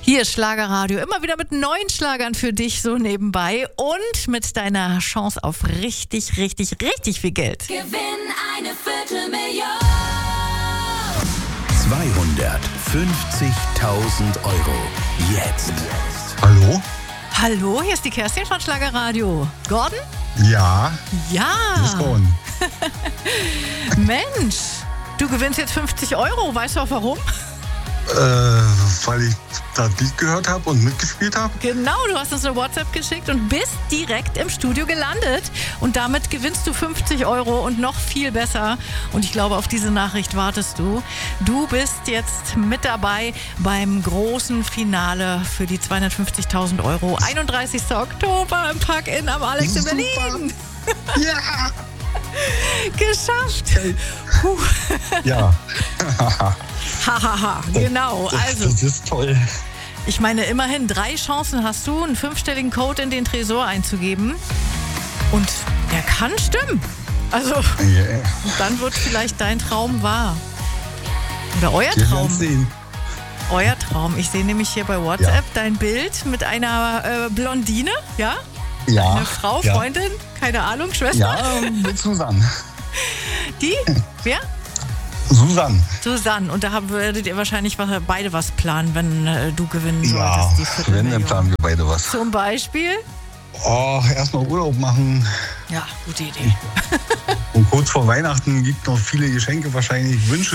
Hier ist Schlagerradio, immer wieder mit neuen Schlagern für dich so nebenbei und mit deiner Chance auf richtig, richtig, richtig viel Geld. Gewinn eine Viertelmillion. 250.000 Euro. Jetzt. Hallo? Hallo, hier ist die Kerstin von Schlagerradio. Gordon? Ja. Ja. Hier ist Gordon. Mensch, du gewinnst jetzt 50 Euro. Weißt du auch warum? Weil ich das Lied gehört habe und mitgespielt habe. Genau, du hast uns eine WhatsApp geschickt und bist direkt im Studio gelandet. Und damit gewinnst du 50 Euro und noch viel besser. Und ich glaube, auf diese Nachricht wartest du. Du bist jetzt mit dabei beim großen Finale für die 250.000 Euro. 31. Oktober im Park-In am Alex in Berlin. Ja. Geschafft. Puh. Ja. Hahaha, genau. Also, Das ist toll. ich meine, immerhin 3 Chancen hast du, einen 5-stelligen Code in den Tresor einzugeben. Und der kann stimmen. Also, Yeah. dann wird vielleicht dein Traum wahr. Oder euer Wir werden Traum. sehen. Euer Traum. Ich sehe nämlich hier bei WhatsApp dein Bild mit einer Blondine, ja? Ja. Eine Frau, ja. Freundin, keine Ahnung, Schwester. Ja, mit Susanne. Die? Wer? Susanne. Susanne. Und da werdet ihr wahrscheinlich beide was planen, wenn du gewinnen Ja, solltest. Die wenn, dann Viertelmillion. planen wir beide was. Zum Beispiel? Oh, erstmal Urlaub machen. Ja, gute Idee. Und kurz vor Weihnachten gibt noch viele Geschenke wahrscheinlich. Wünsche